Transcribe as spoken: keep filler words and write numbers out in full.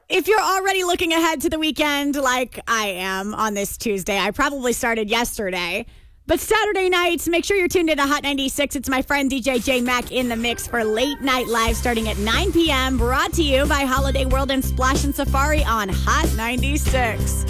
If you're already looking ahead to the weekend like I am on this Tuesday, I probably started yesterday. But Saturday nights, make sure you're tuned in to Hot ninety-six. It's my friend D J J Mac in the mix for Late Night Live starting at nine p.m. Brought to you by Holiday World and Splash and Safari on Hot ninety-six.